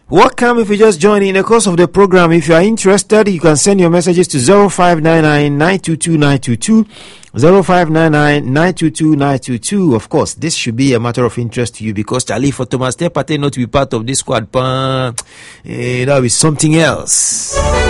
Welcome. If you just joined in the course of the program, if you are interested, you can send your messages to 0599-922-922, 0599-922-922. Of course, this should be a matter of interest to you because Charlie, for Thomas Tepate not to be part of this squad, that will be something else.